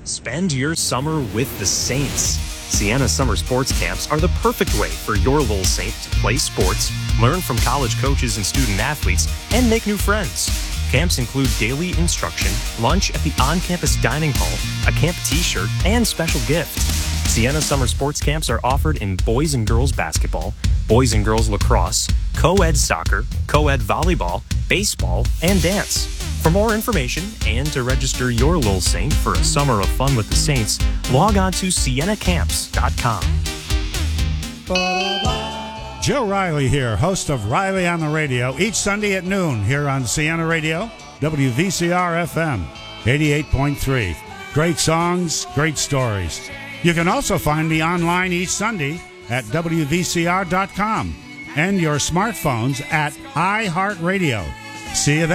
Spend your summer with the Saints. Sienna Summer Sports Camps are the perfect way for your little Saint to play sports, learn from college coaches and student athletes, and make new friends. Camps include daily instruction, lunch at the on-campus dining hall, a camp t-shirt, and special gift. Sienna Summer Sports Camps are offered in boys and girls basketball, boys and girls lacrosse, co-ed soccer, co-ed volleyball, baseball, and dance. For more information and to register your little Saint for a summer of fun with the Saints, log on to siennacamps.com. Joe Riley here, host of Riley on the Radio, each Sunday at noon here on Sienna Radio, WVCR-FM 88.3. Great songs, great stories. You can also find me online each Sunday at WVCR.com and your smartphones at iHeartRadio. See you then.